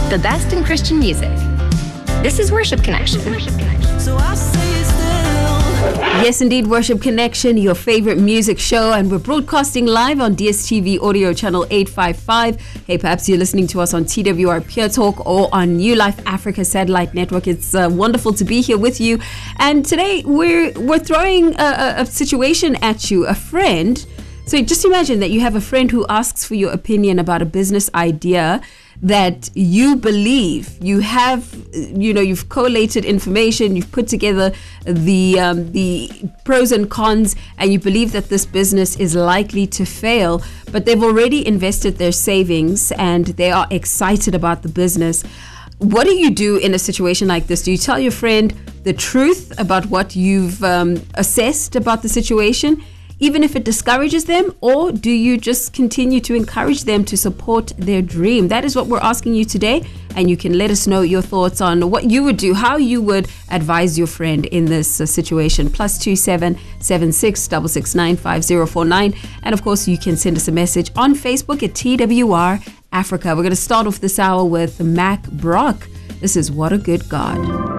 the best in Christian music. This is Worship Connection. So I say still. Yes, indeed, Worship Connection, your favorite music show, and we're broadcasting live on DSTV Audio Channel 855. Hey, perhaps you're listening to us on TWR Pure Talk or on New Life Africa Satellite Network. It's wonderful to be here with you. And today we're throwing a situation at you, a friend. So just imagine that you have a friend who asks for your opinion about a business idea that you believe you have, you've collated information, you've put together the pros and cons, and you believe that this business is likely to fail, but they've already invested their savings and they are excited about the business. What do you do in a situation like this? Do you tell your friend the truth about what you've assessed about the situation, even if it discourages them, or do you just continue to encourage them to support their dream? That is what we're asking you today, and you can let us know your thoughts on what you would do, how you would advise your friend in this situation. +2 776 669 5049, and of course you can send us a message on Facebook at TWR Africa. We're going to start off this hour with Mac Brock. This is What a Good God.